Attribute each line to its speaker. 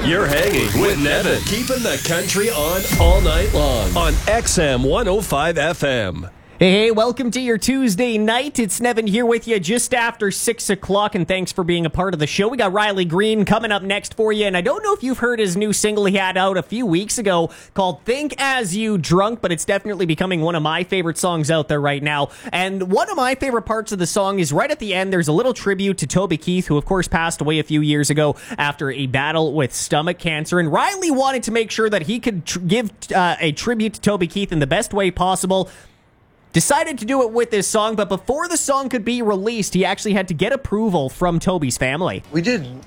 Speaker 1: You're hanging with Nevin, keeping the country on all night long on XM 105 FM.
Speaker 2: Hey, welcome to your Tuesday night. It's Nevin here with you just after 6 o'clock, and thanks for being a part of the show. We got Riley Green coming up next for you, and I don't know if you've heard his new single he had out a few weeks ago called Think As You Drunk, but it's definitely becoming one of my favorite songs out there right now. And one of my favorite parts of the song is right at the end, there's a little tribute to Toby Keith, who of course passed away a few years ago after a battle with stomach cancer, and Riley wanted to make sure that he could give a tribute to Toby Keith in the best way possible. Decided to do it with this song, but before the song could be released, he actually had to get approval from Toby's family.
Speaker 3: We did